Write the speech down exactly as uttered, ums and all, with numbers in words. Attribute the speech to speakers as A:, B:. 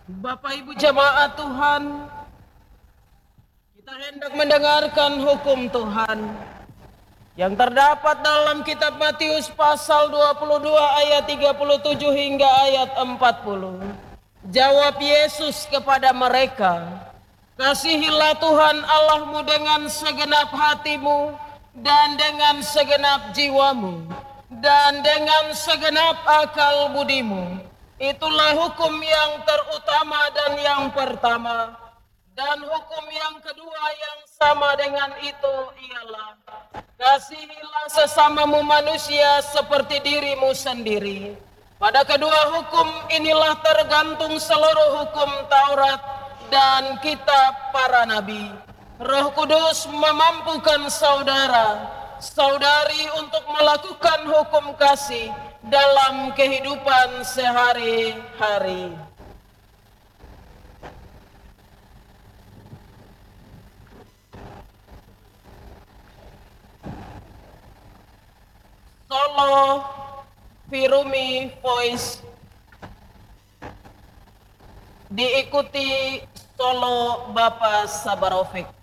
A: Bapak Ibu jamaah Tuhan, kita hendak mendengarkan hukum Tuhan yang terdapat dalam kitab Matius pasal dua puluh dua ayat tiga puluh tujuh hingga ayat empat puluh. Jawab Yesus kepada mereka, "Kasihilah Tuhan Allahmu dengan segenap hatimu dan dengan segenap jiwamu dan dengan segenap akal budimu. Itulah hukum yang terutama dan yang pertama. Dan hukum yang kedua yang sama dengan itu ialah, kasihilah sesamamu manusia seperti dirimu sendiri. Pada kedua hukum inilah tergantung seluruh hukum Taurat dan kitab para nabi. Roh Kudus memampukan saudara, saudari untuk melakukan hukum kasih dalam kehidupan sehari-hari." Solo Firumi Voice diikuti solo Bapak Sabarovic.